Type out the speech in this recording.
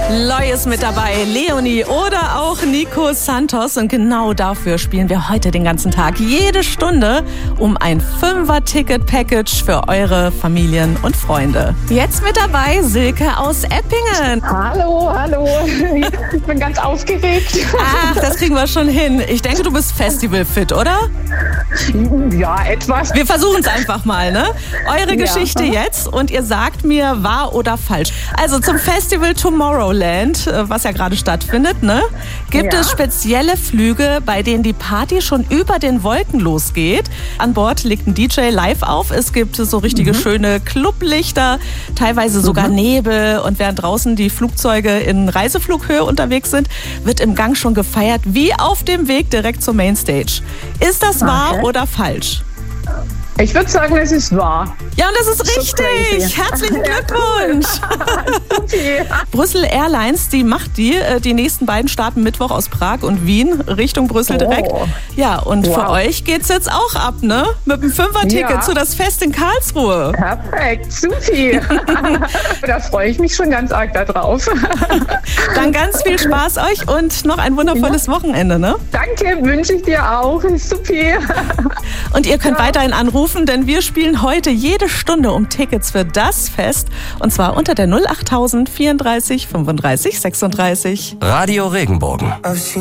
Loy ist mit dabei, Leonie oder auch Nico Santos. Und genau dafür spielen wir heute den ganzen Tag, jede Stunde, um ein 5er-Ticket-Package für eure Familien und Freunde. Jetzt mit dabei Silke aus Eppingen. Hallo. Ich bin ganz aufgeregt. Ach, das kriegen wir schon hin. Ich denke, du bist festivalfit, oder? Ja, etwas. Wir versuchen es einfach mal, ne? Eure Geschichte jetzt und ihr sagt mir, wahr oder falsch. Also zum Festival Tomorrowland, was ja gerade stattfindet, ne? Gibt es spezielle Flüge, bei denen die Party schon über den Wolken losgeht. An Bord legt ein DJ live auf. Es gibt so richtige schöne Clublichter, teilweise sogar Nebel. Und während draußen die Flugzeuge in Reiseflughöhe unterwegs sind, wird im Gang schon gefeiert, wie auf dem Weg direkt zur Mainstage. Ist das wahr oder falsch? Ich würde sagen, es ist wahr. Ja, und das ist richtig. Herzlichen Glückwunsch. Brüssel Airlines, die macht die nächsten beiden starten Mittwoch aus Prag und Wien Richtung Brüssel direkt. Ja, und für euch geht's jetzt auch ab, ne? Mit dem 5er-Ticket zu das Fest in Karlsruhe. Perfekt, supi. Da freue ich mich schon ganz arg da drauf. Dann ganz viel Spaß euch und noch ein wundervolles Wochenende, ne? Danke, wünsche ich dir auch. Supi. Und ihr könnt weiterhin anrufen, denn wir spielen heute jede Stunde um Tickets für das Fest. Und zwar unter der 08000 34 35 36. Radio Regenbogen.